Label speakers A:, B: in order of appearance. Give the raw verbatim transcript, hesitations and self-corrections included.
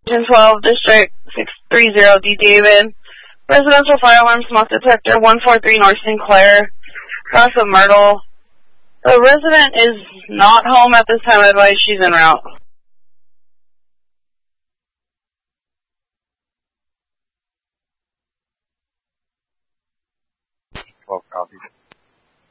A: Region twelve, District six three zero, D. David. Residential fire alarm smoke detector one four three North Sinclair, across of Myrtle. The resident is not home at this time. I advise she's en route.